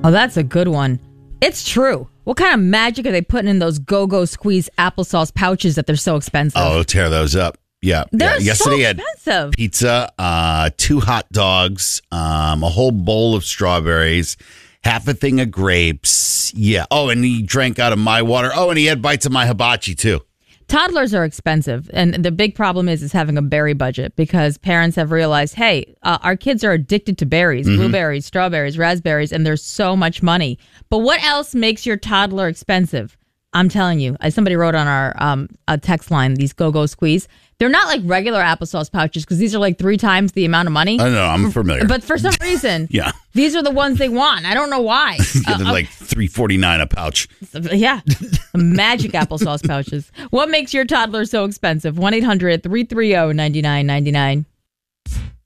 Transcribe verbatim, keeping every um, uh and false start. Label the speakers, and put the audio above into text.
Speaker 1: Oh, that's a good one. It's true. What kind of magic are they putting in those Go-Go Squeeze applesauce pouches that they're so expensive?
Speaker 2: Oh, tear those up. Yeah.
Speaker 1: They're
Speaker 2: yeah. Yesterday
Speaker 1: so
Speaker 2: had
Speaker 1: expensive.
Speaker 2: pizza, uh, two hot dogs, um, a whole bowl of strawberries, half a thing of grapes. Yeah. Oh, and he drank out of my water. Oh, and he had bites of my hibachi, too.
Speaker 1: Toddlers are expensive, and the big problem is is having a berry budget because parents have realized, hey, uh, our kids are addicted to berries, mm-hmm. blueberries, strawberries, raspberries, and there's so much money. But what else makes your toddler expensive? I'm telling you, as somebody wrote on our um, a text line, these Go-Go Squeeze, they're not like regular applesauce pouches because these are like three times the amount of money.
Speaker 2: I know, I'm familiar.
Speaker 1: But for some reason,
Speaker 2: yeah,
Speaker 1: these are the ones they want. I don't know why.
Speaker 2: They're
Speaker 1: uh,
Speaker 2: like three forty-nine a pouch.
Speaker 1: Yeah, magic applesauce pouches. What makes your toddler so expensive? one eight hundred three three zero nine nine nine nine.